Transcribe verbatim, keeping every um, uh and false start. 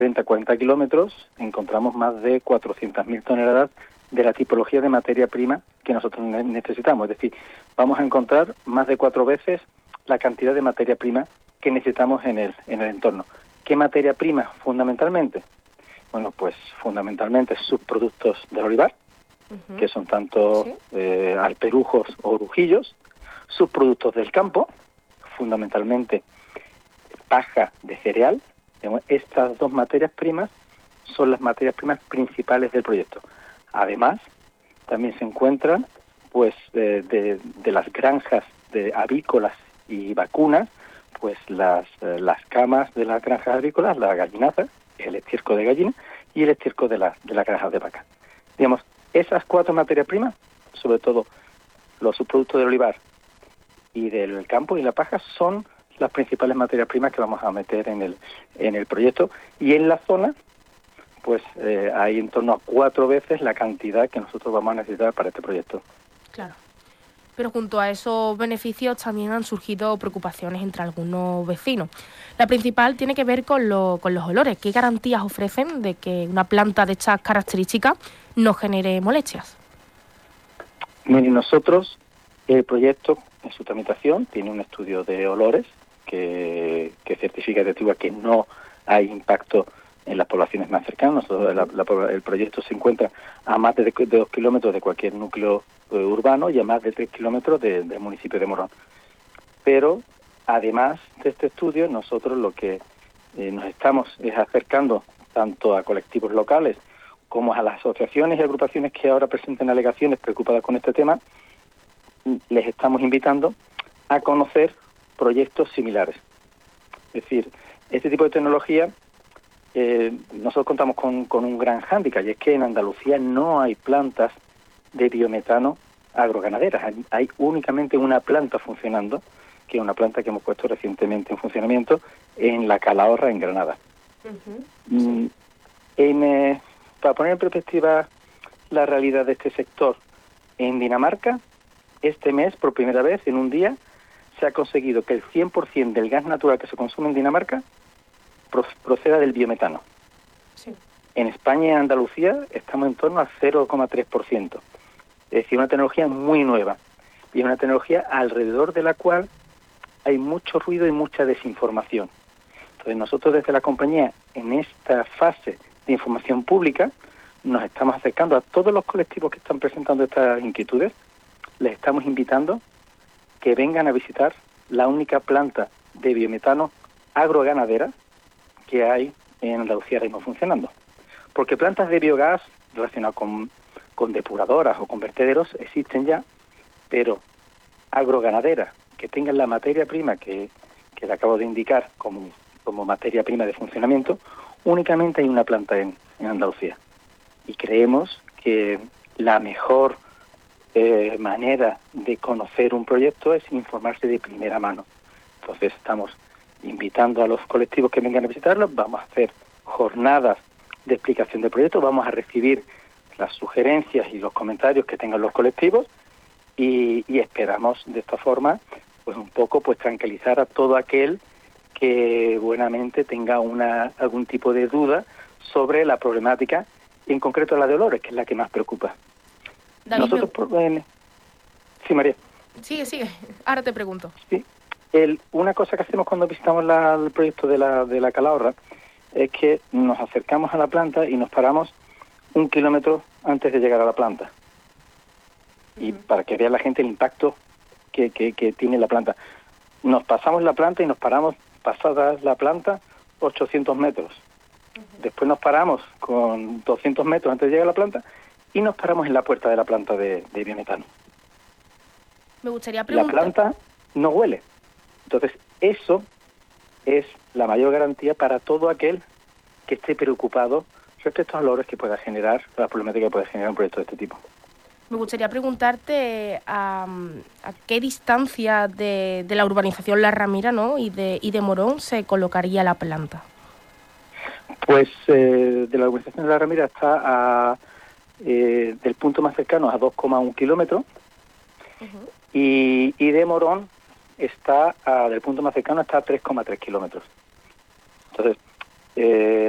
treinta a cuarenta kilómetros encontramos más de cuatrocientas mil toneladas de la tipología de materia prima que nosotros ne- necesitamos. Es decir, vamos a encontrar más de cuatro veces la cantidad de materia prima que necesitamos en el, en el entorno. ¿Qué materia prima fundamentalmente? Bueno, pues fundamentalmente subproductos del olivar, uh-huh. que son tanto ¿Sí? eh, alperujos o orujillos, subproductos del campo, fundamentalmente paja de cereal. Estas dos materias primas son las materias primas principales del proyecto. Además, también se encuentran pues de, de, de las granjas de avícolas y vacunas, pues las, las camas de las granjas avícolas, la gallinaza, el estiércol de gallina y el estiércol de, la, de las granjas de vaca. Digamos, esas cuatro materias primas, sobre todo los subproductos del olivar y del campo y la paja, son las principales materias primas que vamos a meter en el en el proyecto. Y en la zona, pues eh, hay en torno a cuatro veces la cantidad que nosotros vamos a necesitar para este proyecto. Claro. Pero junto a esos beneficios también han surgido preocupaciones entre algunos vecinos. La principal tiene que ver con, lo, con los olores. ¿Qué garantías ofrecen de que una planta de estas características no genere molestias? Miren, nosotros, el proyecto en su tramitación tiene un estudio de olores que, que certifica de que no hay impacto en las poblaciones más cercanas. Nosotros, la, la, el proyecto se encuentra a más de, de dos kilómetros de cualquier núcleo eh, urbano y a más de tres kilómetros de, del municipio de Morón. Pero, además de este estudio, nosotros lo que eh, nos estamos es acercando tanto a colectivos locales como a las asociaciones y agrupaciones que ahora presentan alegaciones preocupadas con este tema. Les estamos invitando a conocer proyectos similares. Es decir, este tipo de tecnología, eh, nosotros contamos con, con un gran hándicap, y es que en Andalucía no hay plantas de biometano agroganaderas. Hay, hay únicamente una planta funcionando, que es una planta que hemos puesto recientemente en funcionamiento en la Calahorra, en Granada. Uh-huh. Sí. En, eh, para poner en perspectiva la realidad de este sector, en Dinamarca, este mes, por primera vez, en un día, se ha conseguido que el cien por ciento del gas natural que se consume en Dinamarca proceda del biometano. Sí. En España y en Andalucía estamos en torno al cero coma tres por ciento. Es decir, una tecnología muy nueva. Y es una tecnología alrededor de la cual hay mucho ruido y mucha desinformación. Entonces nosotros desde la compañía, en esta fase de información pública, nos estamos acercando a todos los colectivos que están presentando estas inquietudes. Les estamos invitando que vengan a visitar la única planta de biometano agroganadera que hay en Andalucía ahora mismo funcionando. Porque plantas de biogás relacionadas con, con depuradoras o con vertederos existen ya, pero agroganaderas que tengan la materia prima que, que le acabo de indicar como, como materia prima de funcionamiento, únicamente hay una planta en, en Andalucía. Y creemos que la mejor Eh, manera de conocer un proyecto es informarse de primera mano. Entonces estamos invitando a los colectivos que vengan a visitarlos, vamos a hacer jornadas de explicación del proyecto, vamos a recibir las sugerencias y los comentarios que tengan los colectivos y, y esperamos de esta forma pues un poco pues tranquilizar a todo aquel que buenamente tenga una algún tipo de duda sobre la problemática, y en concreto la de olores, que es la que más preocupa. David, Nosotros, me... Sí, María. Sigue, sigue. Ahora te pregunto. Sí. El, una cosa que hacemos cuando visitamos la, el proyecto de la, de la Calahorra es que nos acercamos a la planta y nos paramos un kilómetro antes de llegar a la planta. Uh-huh. Y para que vea la gente el impacto que, que, que tiene la planta. Nos pasamos la planta y nos paramos, pasada la planta, ochocientos metros. Uh-huh. Después nos paramos con doscientos metros antes de llegar a la planta y nos paramos en la puerta de la planta de, de biometano. Me gustaría preguntar... La planta no huele. Entonces, eso es la mayor garantía para todo aquel que esté preocupado respecto a los olores que pueda generar, a la problemática que puede generar un proyecto de este tipo. Me gustaría preguntarte a, a qué distancia de, de la urbanización La Ramira, ¿no?, y de, y de Morón se colocaría la planta. Pues eh, de la urbanización de La Ramira está a... Eh, del punto más cercano a dos coma uno kilómetros. Uh-huh. y, y de Morón está a, del punto más cercano está a tres coma tres kilómetros. Entonces, eh,